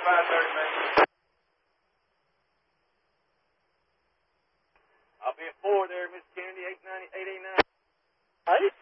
I'll be at 4 there, Miss Kennedy, 889.